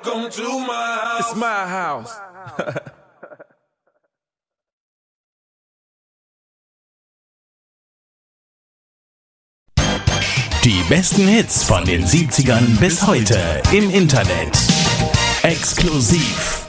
Welcome to my house. It's my house. Die besten Hits von den 70ern bis heute im Internet. Exklusiv